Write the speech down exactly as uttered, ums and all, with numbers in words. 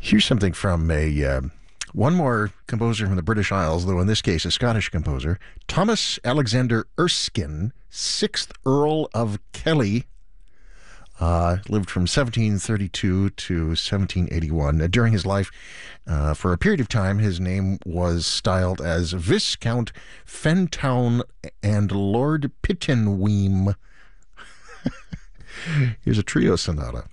Here's something from a uh, one more composer from the British Isles, though in this case a Scottish composer. Thomas Alexander Erskine, sixth Earl of Kelly, uh, lived from seventeen thirty-two to seventeen eighty-one. Uh, during his life, uh, for a period of time, his name was styled as Viscount Fentown and Lord Pittenweem. Here's a trio sonata.